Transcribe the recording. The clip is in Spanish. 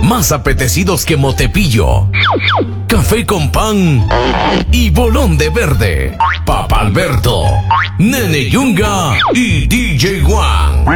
más apetecidos que Motepillo, Café con Pan y Bolón de Verde. Papa Alberto, Nene Yunga y DJ Juan.